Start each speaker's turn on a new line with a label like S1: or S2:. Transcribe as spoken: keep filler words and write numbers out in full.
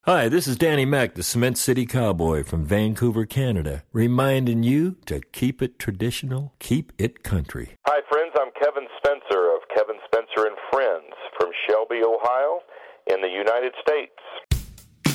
S1: Hi, this is Danny Mac, the Cement City Cowboy from Vancouver, Canada, reminding you to keep it traditional, keep it country.
S2: Hi, friends. I'm Kevin Spencer of Kevin Spencer and Friends from Shelby, Ohio, in the United States.